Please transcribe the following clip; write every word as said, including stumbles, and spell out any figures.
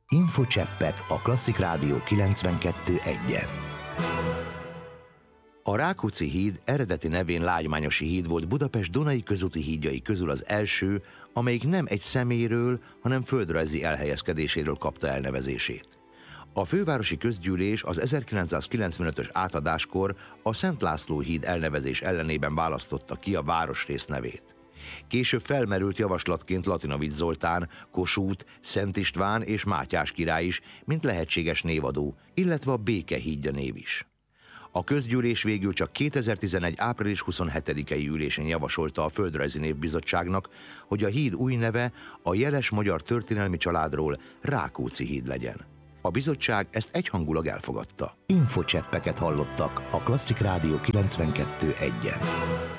Infocseppek a Klasszik Rádió kilencvenkettő egyen. A Rákóczi híd eredeti nevén Lágymányosi híd volt Budapest Dunai közúti hídjai közül az első, amelyik nem egy személyről, hanem földrajzi elhelyezkedéséről kapta elnevezését. A fővárosi közgyűlés az ezerkilencszázkilencvenötös átadáskor a Szent László híd elnevezés ellenében választotta ki a városrész nevét. Később felmerült javaslatként Latinovics Zoltán, Kossuth, Szent István és Mátyás király is, mint lehetséges névadó, illetve a Béke hídja név is. A közgyűlés végül csak kétezer-tizenegy. április huszonhetedikei ülésén javasolta a Földrajzi Névbizottságnak, hogy a híd új neve a jeles magyar történelmi családról Rákóczi híd legyen. A bizottság ezt egyhangulag elfogadta. Infocseppeket hallottak a Klasszik Rádió kilencvenkettő egyen.